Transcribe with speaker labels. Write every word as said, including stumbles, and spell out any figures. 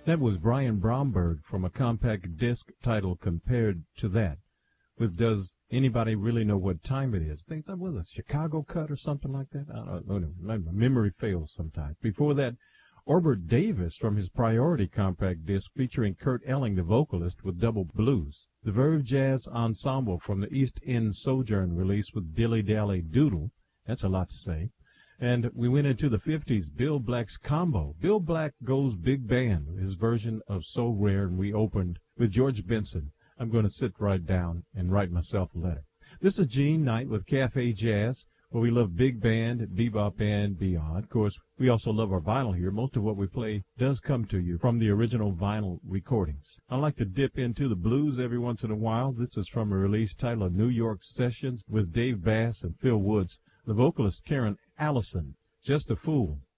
Speaker 1: That was Brian Bromberg from a compact disc titled Compared to That, with Does Anybody Really Know What Time It Is? I think that was a Chicago cut or something like that. I don't know. My memory fails sometimes. Before that, Orbert Davis from his Priority compact disc featuring Kurt Elling, the vocalist, with Double Blues. The Verve Jazz Ensemble from the East End Sojourn release with Dilly Dally Doodle. That's a lot to say. And we went into the fifties, Bill Black's Combo. Bill Black Goes Big Band, his version of So Rare, and we opened with George Benson. I'm going to sit right down and write myself a letter. This is Gene Knight with Cafe Jazz, where we love big band, bebop, and beyond. Of course, we also love our vinyl here. Most of what we play does come to you from the original vinyl recordings. I like to dip into the blues every once in a while. This is from a release titled New York Sessions with Dave Bass and Phil Woods. The vocalist Karen Allison, Just a Fool.